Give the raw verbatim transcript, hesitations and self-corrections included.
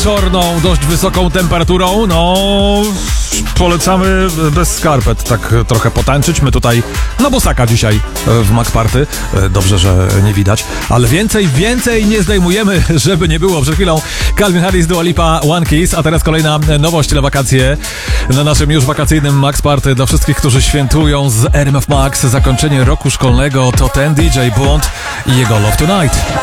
wieczorną, dość wysoką temperaturą. No, polecamy bez skarpet tak trochę potańczyć. My tutaj na bosaka dzisiaj w Mac Party. Dobrze, że nie widać. Ale więcej, więcej nie zdejmujemy, żeby nie było. Przed chwilą Calvin Harris, Dua Lipa, One Kiss, a teraz kolejna nowość na wakacje na naszym już wakacyjnym Max Party. Dla wszystkich, którzy świętują z R M F Max zakończenie roku szkolnego, to ten D J Bond i jego Love Tonight.